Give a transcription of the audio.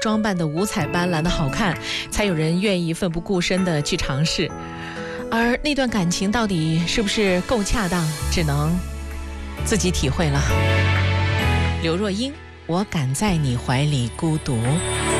装扮得五彩斑斓的好看，才有人愿意奋不顾身地去尝试。而那段感情到底是不是够恰当，只能自己体会了。刘若英，我敢在你怀里孤独。